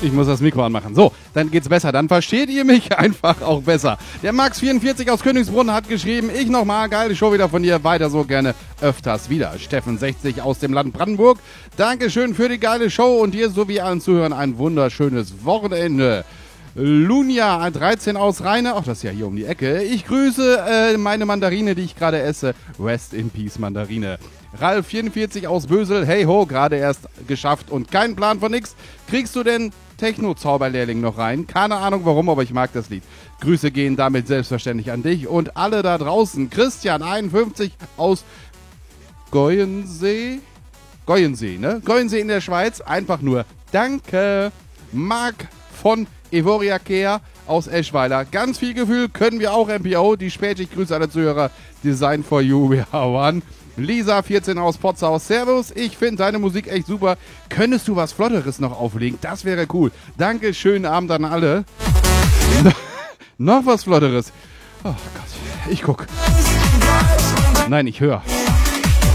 Ich muss das Mikro anmachen. So, dann geht's besser. Dann versteht ihr mich einfach auch besser. Der Max44 aus Königsbrunn hat geschrieben, ich nochmal, geile Show wieder von dir. Weiter so, gerne öfters wieder. Steffen60 aus dem Land Brandenburg. Dankeschön für die geile Show und dir sowie allen Zuhörern ein wunderschönes Wochenende. Lunia 13 aus Rheine, ach, das ist ja hier um die Ecke. Ich grüße meine Mandarine, die ich gerade esse. Rest in Peace, Mandarine. Ralf 44 aus Bösel, hey ho, gerade erst geschafft und kein Plan von nix. Kriegst du denn Techno-Zauberlehrling noch rein? Keine Ahnung warum, aber ich mag das Lied. Grüße gehen damit selbstverständlich an dich und alle da draußen. Christian 51 aus Goyensee, ne? Goyensee in der Schweiz, einfach nur danke. Marc von Evoria Care aus Eschweiler. Ganz viel Gefühl, können wir auch MPO. Die Spätschicht, Grüße alle Zuhörer. Design for you, we are one. Lisa 14 aus Potsdam. Servus, ich finde deine Musik echt super. Könntest du was Flotteres noch auflegen? Das wäre cool. Danke, schönen Abend an alle. Noch was Flotteres. Oh Gott, ich guck. Nein, ich höre.